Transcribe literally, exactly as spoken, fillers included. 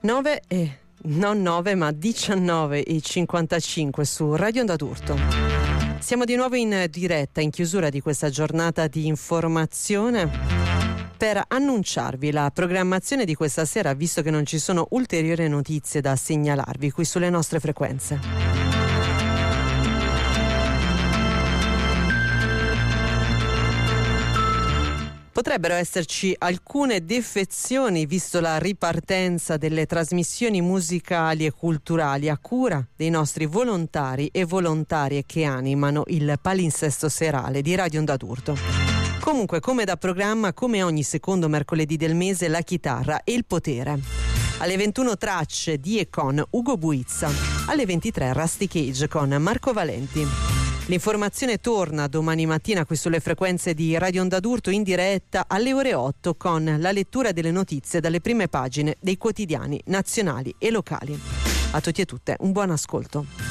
nove e non nove ma diciannove e cinquantacinque su Radio Onda d'Urto. Siamo di nuovo in diretta in chiusura di questa giornata di informazione per annunciarvi la programmazione di questa sera, visto che non ci sono ulteriori notizie da segnalarvi qui sulle nostre frequenze. Potrebbero esserci alcune defezioni visto la ripartenza delle trasmissioni musicali e culturali a cura dei nostri volontari e volontarie che animano il palinsesto serale di Radio Onda d'Urto. Comunque, come da programma, come ogni secondo mercoledì del mese, la chitarra e il potere. Alle ventuno tracce di e con Ugo Buizza, alle ventitré Rusty Cage con Marco Valenti. L'informazione torna domani mattina qui sulle frequenze di Radio Onda d'Urto in diretta alle ore otto con la lettura delle notizie dalle prime pagine dei quotidiani nazionali e locali. A tutti e tutte un buon ascolto.